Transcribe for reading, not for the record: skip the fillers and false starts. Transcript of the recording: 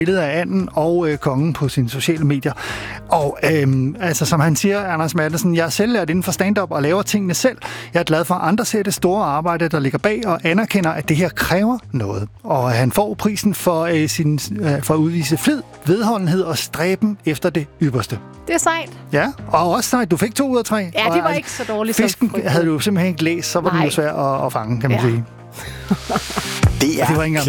billeder af anden og kongen på sine sociale medier. Og altså, som han siger, Anders Matthesen, jeg er selv lært inden for stand-up og laver tingene selv. Jeg er glad for, at andre ser det store arbejde, der ligger bag, og anerkender, at det her kræver noget. Og han får prisen for at udvise flid, vedholdenhed og stræben efter det ypperste. Det er sejt. Ja, og også sejt. Du fik 2 ud af 3. Ja, det var ikke så dårligt. Fisken havde du simpelthen ikke læst, så var den jo svær at fange, kan man sige. Det er det var ikke engang